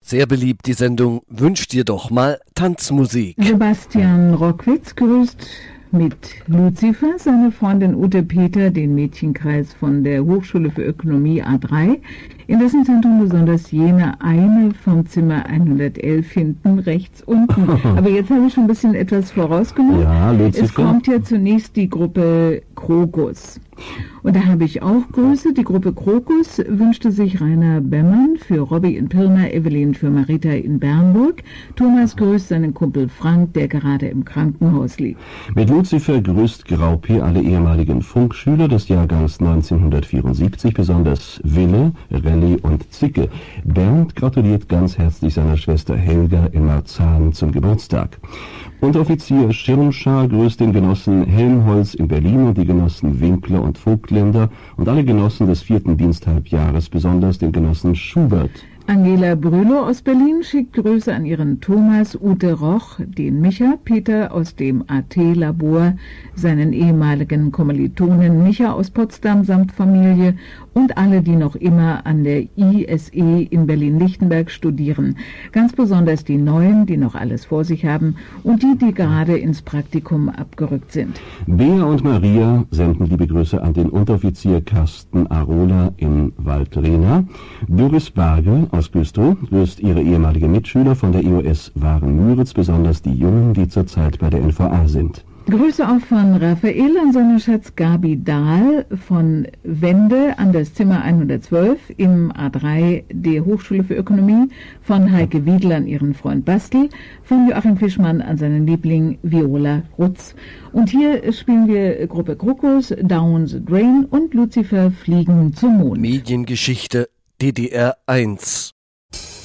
Sehr beliebt die Sendung Wünsch dir doch mal Tanzmusik. Sebastian Rockwitz grüßt mit Lucifer seine Freundin Ute Peter, den Mädchenkreis von der Hochschule für Ökonomie A3, in dessen Zentrum besonders jene eine vom Zimmer 111 hinten rechts unten. Aber jetzt habe ich schon ein bisschen etwas vorausgenommen. Ja, Lucifer. Es kommt ja zunächst die Gruppe Krokus. Und da habe ich auch Grüße. Die Gruppe Krokus wünschte sich Rainer Bemmern für Robby in Pirna, Evelyn für Marita in Bernburg. Thomas grüßt seinen Kumpel Frank, der gerade im Krankenhaus liegt. Mit Lucifer grüßt Grau P. alle ehemaligen Funkschüler des Jahrgangs 1974, besonders Wille, Relli und Zicke. Bernd gratuliert ganz herzlich seiner Schwester Helga in Marzahn zum Geburtstag. Unteroffizier Schirmschar grüßt den Genossen Helmholtz in Berlin und die Genossen Winkler und Vogtländer und alle Genossen des 4. Diensthalbjahres, besonders den Genossen Schubert. Angela Brülow aus Berlin schickt Grüße an ihren Thomas, Ute Roch, den Micha, Peter aus dem AT-Labor, seinen ehemaligen Kommilitonen Micha aus Potsdam samt Familie und alle, die noch immer an der ISE in Berlin-Lichtenberg studieren. Ganz besonders die Neuen, die noch alles vor sich haben und die gerade ins Praktikum abgerückt sind. Bea und Maria senden liebe Grüße an den Unteroffizier Carsten Arola in Waldrena. Doris Bargel aus Güstrow grüßt ihre ehemalige Mitschüler von der IOS Waren-Müritz, besonders die Jungen, die zurzeit bei der NVA sind. Grüße auch von Raphael an seine Schatz Gabi Dahl von Wende an das Zimmer 112 im A3 der Hochschule für Ökonomie, von Heike Wiedel an ihren Freund Bastel, von Joachim Fischmann an seinen Liebling Viola Rutz. Und hier spielen wir Gruppe Krokus, Down the Drain und Lucifer fliegen zum Mond. Mediengeschichte DDR 1.